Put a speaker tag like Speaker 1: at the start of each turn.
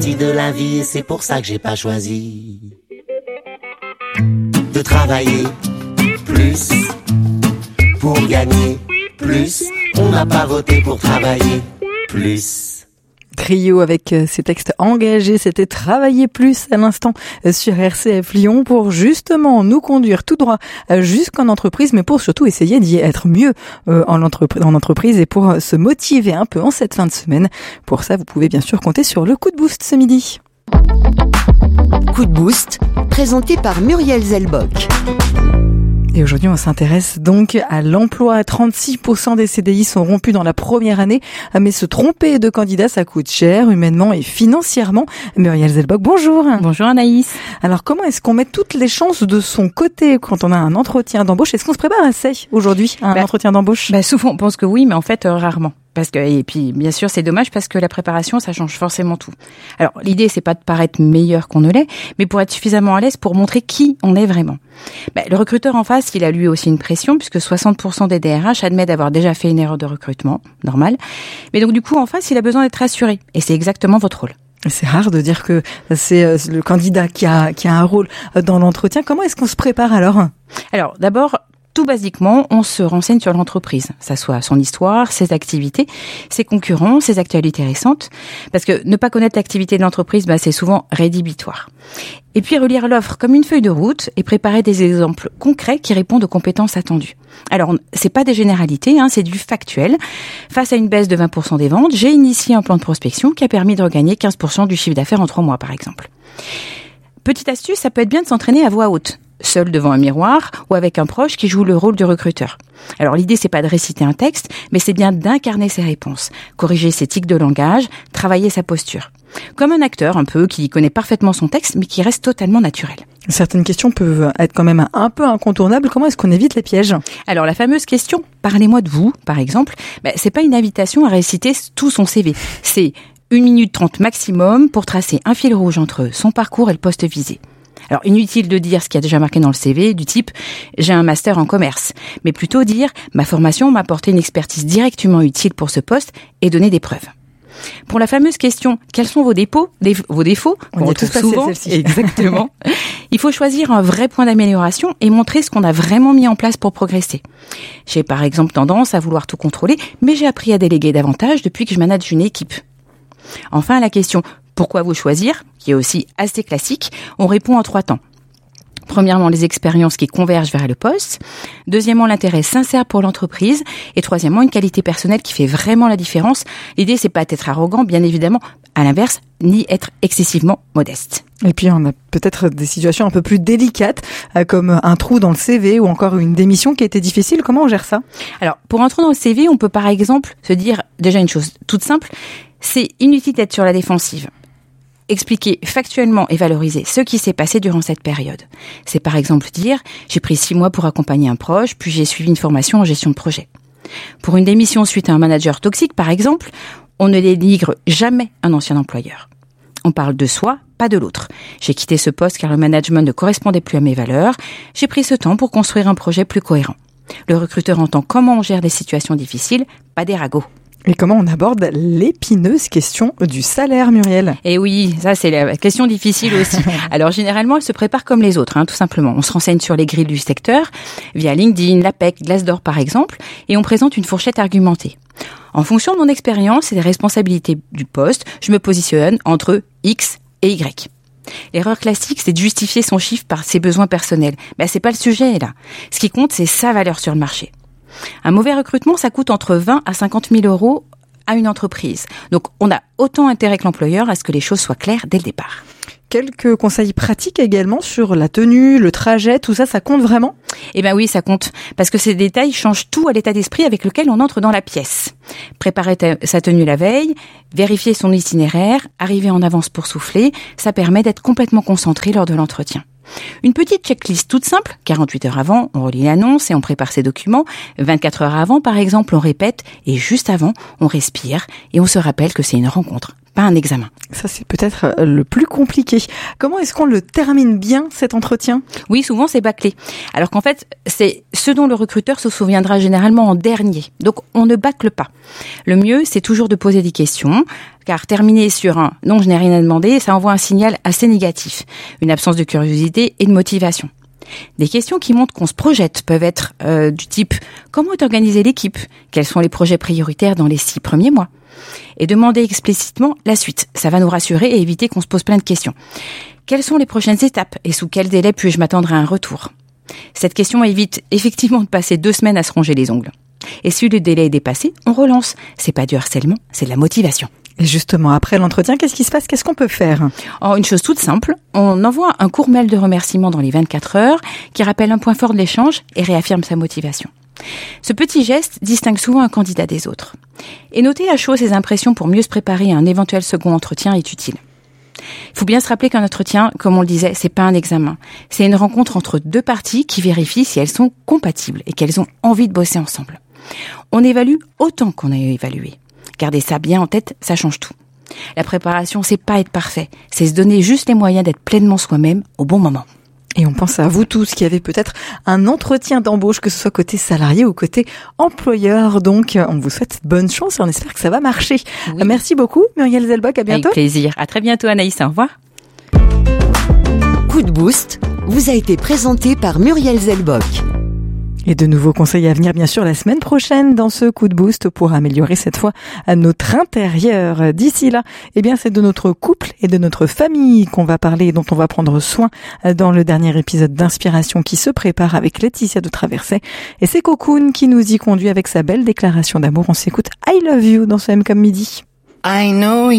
Speaker 1: De la vie et c'est pour ça que j'ai pas choisi de travailler plus pour gagner plus. On n'a pas voté pour travailler plus.
Speaker 2: Trio avec ces textes engagés, c'était Travailler plus à l'instant sur RCF Lyon pour justement nous conduire tout droit jusqu'en entreprise, mais pour surtout essayer d'y être mieux en entreprise et pour se motiver un peu en cette fin de semaine. Pour ça, vous pouvez bien sûr compter sur le coup de boost ce midi.
Speaker 3: Coup de boost, présenté par Muriel Zelbock.
Speaker 2: Et aujourd'hui, on s'intéresse donc à l'emploi. 36% des CDI sont rompus dans la première année. Mais se tromper de candidat, ça coûte cher, humainement et financièrement. Muriel Zelbock, bonjour.
Speaker 4: Bonjour Anaïs.
Speaker 2: Alors, comment est-ce qu'on met toutes les chances de son côté quand on a un entretien d'embauche? Est-ce qu'on se prépare assez aujourd'hui à un entretien d'embauche?
Speaker 4: Souvent, on pense que oui, mais en fait, rarement. Et puis, bien sûr, c'est dommage parce que la préparation, ça change forcément tout. Alors, l'idée, c'est pas de paraître meilleur qu'on ne l'est, mais pour être suffisamment à l'aise pour montrer qui on est vraiment. Le recruteur en face, il a lui aussi une pression puisque 60% des DRH admettent d'avoir déjà fait une erreur de recrutement, normal. Mais donc, du coup, en face, il a besoin d'être rassuré. Et c'est exactement votre rôle.
Speaker 2: C'est rare de dire que c'est le candidat qui a un rôle dans l'entretien. Comment est-ce qu'on se prépare alors?
Speaker 4: Alors, d'abord, tout basiquement, on se renseigne sur l'entreprise, ça soit son histoire, ses activités, ses concurrents, ses actualités récentes, parce que ne pas connaître l'activité de l'entreprise, c'est souvent rédhibitoire. Et puis relire l'offre comme une feuille de route et préparer des exemples concrets qui répondent aux compétences attendues. Alors, c'est pas des généralités, c'est du factuel. Face à une baisse de 20% des ventes, j'ai initié un plan de prospection qui a permis de regagner 15% du chiffre d'affaires en 3 mois, par exemple. Petite astuce, ça peut être bien de s'entraîner à voix haute, seul devant un miroir ou avec un proche qui joue le rôle du recruteur. Alors l'idée, c'est pas de réciter un texte, mais c'est bien d'incarner ses réponses, corriger ses tics de langage, travailler sa posture. Comme un acteur un peu qui connaît parfaitement son texte, mais qui reste totalement naturel.
Speaker 2: Certaines questions peuvent être quand même un peu incontournables. Comment est-ce qu'on évite les pièges?
Speaker 4: Alors la fameuse question « Parlez-moi de vous », par exemple, c'est pas une invitation à réciter tout son CV. C'est 1 minute 30 maximum pour tracer un fil rouge entre son parcours et le poste visé. Alors, inutile de dire ce qui a déjà marqué dans le CV, du type « j'ai un master en commerce », mais plutôt dire « ma formation m'a apporté une expertise directement utile pour ce poste et donner des preuves ». Pour la fameuse question « quels sont vos défauts ?»
Speaker 2: On y est tous
Speaker 4: souvent,
Speaker 2: celle-ci.
Speaker 4: Exactement. Il faut choisir un vrai point d'amélioration et montrer ce qu'on a vraiment mis en place pour progresser. J'ai par exemple tendance à vouloir tout contrôler, mais j'ai appris à déléguer davantage depuis que je manage une équipe. Enfin, à la question « pourquoi vous choisir ?» qui est aussi assez classique, on répond en 3 temps. Premièrement, les expériences qui convergent vers le poste. Deuxièmement, l'intérêt sincère pour l'entreprise. Et troisièmement, une qualité personnelle qui fait vraiment la différence. L'idée, c'est pas d'être arrogant, bien évidemment, à l'inverse, ni être excessivement modeste.
Speaker 2: Et puis, on a peut-être des situations un peu plus délicates, comme un trou dans le CV ou encore une démission qui a été difficile. Comment on gère ça?
Speaker 4: Alors, pour un trou dans le CV, on peut par exemple se dire déjà une chose toute simple, c'est inutile d'être sur la défensive. Expliquer factuellement et valoriser ce qui s'est passé durant cette période. C'est par exemple dire « j'ai pris 6 mois pour accompagner un proche, puis j'ai suivi une formation en gestion de projet ». Pour une démission suite à un manager toxique, par exemple, on ne dénigre jamais un ancien employeur. On parle de soi, pas de l'autre. J'ai quitté ce poste car le management ne correspondait plus à mes valeurs. J'ai pris ce temps pour construire un projet plus cohérent. Le recruteur entend comment on gère des situations difficiles, pas des ragots.
Speaker 2: Et comment on aborde l'épineuse question du salaire, Muriel?
Speaker 4: Et oui, ça c'est la question difficile aussi. Alors généralement, elle se prépare comme les autres, tout simplement. On se renseigne sur les grilles du secteur, via LinkedIn, l'APEC, Glassdoor par exemple, et on présente une fourchette argumentée. En fonction de mon expérience et des responsabilités du poste, je me positionne entre X et Y. L'erreur classique, c'est de justifier son chiffre par ses besoins personnels. C'est pas le sujet, là. Ce qui compte, c'est sa valeur sur le marché. Un mauvais recrutement, ça coûte entre 20 à 50 000 euros à une entreprise. Donc, on a autant intérêt que l'employeur à ce que les choses soient claires dès le départ.
Speaker 2: Quelques conseils pratiques également sur la tenue, le trajet, tout ça, ça compte vraiment?
Speaker 4: Oui, ça compte. Parce que ces détails changent tout à l'état d'esprit avec lequel on entre dans la pièce. Préparer sa tenue la veille, vérifier son itinéraire, arriver en avance pour souffler, ça permet d'être complètement concentré lors de l'entretien. Une petite checklist toute simple, 48 heures avant, on relit l'annonce et on prépare ses documents. 24 heures avant, par exemple, on répète et juste avant, on respire et on se rappelle que c'est une rencontre, pas un examen.
Speaker 2: Ça, c'est peut-être le plus compliqué. Comment est-ce qu'on le termine bien, cet entretien ?
Speaker 4: Oui, souvent c'est bâclé. Alors qu'en fait, c'est ce dont le recruteur se souviendra généralement en dernier. Donc, on ne bâcle pas. Le mieux, c'est toujours de poser des questions, car terminer sur un « non, je n'ai rien à demander », ça envoie un signal assez négatif, une absence de curiosité et de motivation. Des questions qui montrent qu'on se projette peuvent être du type « Comment est organisée l'équipe ? Quels sont les projets prioritaires dans les 6 premiers mois ?» Et demander explicitement la suite. Ça va nous rassurer et éviter qu'on se pose plein de questions. Quelles sont les prochaines étapes et sous quel délai puis-je m'attendre à un retour ? Cette question évite effectivement de passer 2 semaines à se ronger les ongles. Et si le délai est dépassé, on relance. C'est pas du harcèlement, c'est de la motivation.
Speaker 2: Et justement, après l'entretien, qu'est-ce qui se passe ? Qu'est-ce qu'on peut faire ?
Speaker 4: Une chose toute simple, on envoie un court mail de remerciement dans les 24 heures qui rappelle un point fort de l'échange et réaffirme sa motivation. Ce petit geste distingue souvent un candidat des autres. Et noter à chaud ses impressions pour mieux se préparer à un éventuel second entretien est utile. Il faut bien se rappeler qu'un entretien, comme on le disait, c'est pas un examen. C'est une rencontre entre 2 parties qui vérifient si elles sont compatibles et qu'elles ont envie de bosser ensemble. On évalue autant qu'on a évalué. Gardez ça bien en tête, ça change tout. La préparation, c'est pas être parfait, c'est se donner juste les moyens d'être pleinement soi-même au bon moment.
Speaker 2: Et on pense à vous tous qui avez peut-être un entretien d'embauche, que ce soit côté salarié ou côté employeur. Donc, on vous souhaite bonne chance et on espère que ça va marcher. Oui. Merci beaucoup, Muriel Zelbock. À bientôt.
Speaker 4: Avec plaisir. À très bientôt, Anaïs. Au revoir.
Speaker 3: Coup de boost vous a été présenté par Muriel Zelbock.
Speaker 2: Et de nouveaux conseils à venir, bien sûr, la semaine prochaine dans ce coup de boost pour améliorer cette fois notre intérieur. D'ici là, c'est de notre couple et de notre famille qu'on va parler et dont on va prendre soin dans le dernier épisode d'Inspiration qui se prépare avec Laetitia de Traversée. Et c'est Cocoon qui nous y conduit avec sa belle déclaration d'amour. On s'écoute I Love You dans ce M comme midi.
Speaker 1: I know